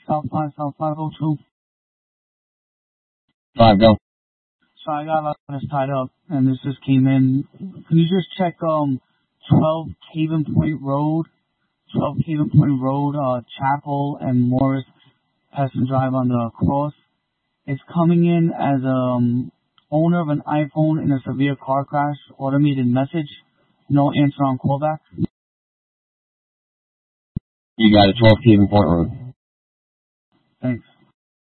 South 502. 5, go. So I got this tied up, and this just came in. Can you just check 12 Caven Point Road, Chapel and Morris Peston Drive on the cross? It's coming in as owner of an iPhone in a severe car crash, automated message, no answer on callback. You got it, 12 Caven Point Road. Thanks.